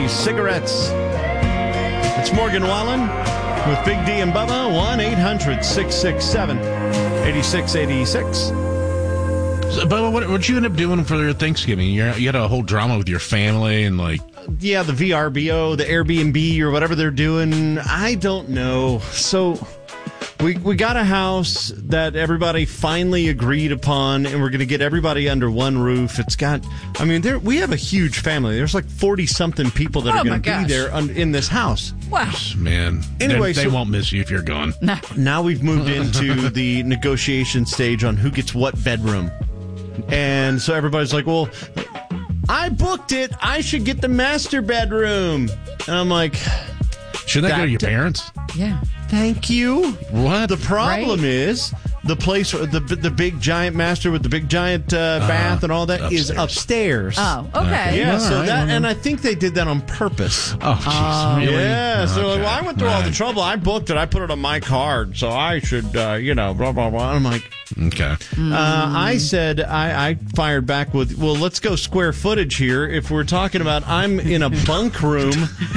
cigarettes. It's Morgan Wallen with Big D and Bubba. 1-800-667-8686. So, Bubba, what you end up doing for your Thanksgiving? You had a whole drama with your family and like... Yeah, the VRBO, the Airbnb, or whatever they're doing. I don't know. So... We got a house that everybody finally agreed upon, and we're going to get everybody under one roof. It's got, I mean, we have a huge family. There's like 40-something people that are going to be there in this house. Wow. Man. Anyway, they won't miss you if you're gone. No. Now we've moved into the negotiation stage on who gets what bedroom. And so everybody's like, well, I booked it. I should get the master bedroom. And I'm like... Shouldn't that go to your parents? Yeah. Thank you. What? The problem is the place, the big giant master with the big giant bath and all that is upstairs. Oh, okay. Yeah, so right, that, and I think they did that on purpose. Oh, jeez. Really? Yeah, so Okay. well, I went through all the trouble. I booked it. I put it on my card, so I should, blah, blah, blah. I'm like, okay. I said, I fired back with, well, let's go square footage here. If we're talking about I'm in a bunk room,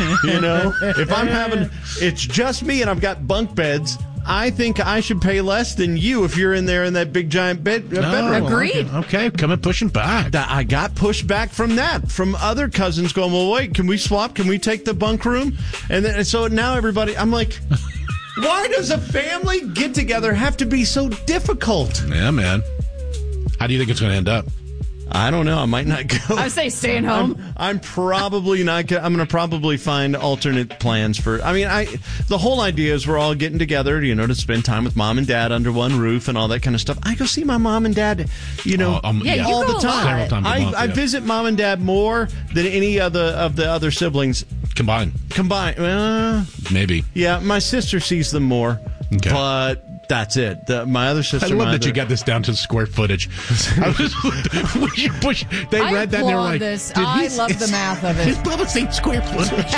if I'm having, it's just me and I've got bunk beds, I think I should pay less than you if you're in there in that big giant bedroom. Agreed. Okay, come and pushing back. I got pushed back from that, from other cousins going, well, wait, can we swap? Can we take the bunk room? And so now everybody, I'm like, why does a family get-together have to be so difficult? Yeah, man. How do you think it's going to end up? I don't know. I might not go. I say staying home. I'm probably not. I'm going to probably find alternate plans for. I mean, the whole idea is we're all getting together, to spend time with mom and dad under one roof and all that kind of stuff. I go see my mom and dad, you all go the time. Several times a month, I visit mom and dad more than any of the other siblings combined. Maybe. Yeah, my sister sees them more, okay. But. That's it. My other sister. I love that you got this down to square footage. They read that and they were like, this. I love the math of it. Is Bubba saying square footage?